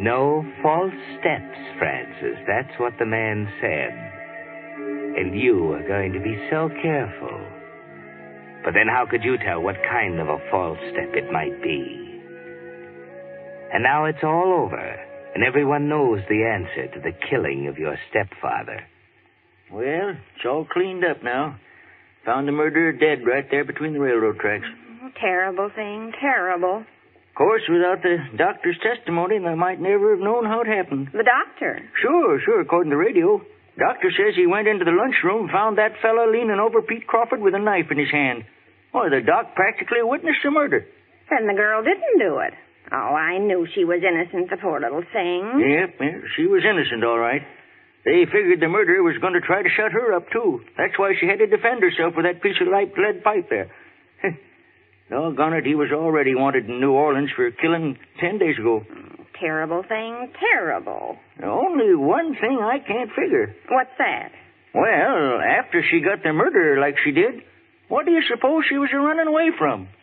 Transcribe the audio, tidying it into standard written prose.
No false steps, Francis. That's what the man said. And you are going to be so careful. But then how could you tell what kind of a false step it might be? And now it's all over, and everyone knows the answer to the killing of your stepfather. Well, it's all cleaned up now. Found the murderer dead right there between the railroad tracks. Terrible thing, terrible. Of course, without the doctor's testimony, they might never have known how it happened. The doctor? Sure, according to the radio. Doctor says he went into the lunchroom and found that fella leaning over Pete Crawford with a knife in his hand. Why, the doc practically witnessed the murder. Then the girl didn't do it. Oh, I knew she was innocent, the poor little thing. Yep, she was innocent, all right. They figured the murderer was going to try to shut her up, too. That's why she had to defend herself with that piece of light lead pipe there. Doggone it, he was already wanted in New Orleans for killing 10 days ago. Terrible thing, terrible. Only one thing I can't figure. What's that? Well, after she got the murderer like she did, what do you suppose she was running away from?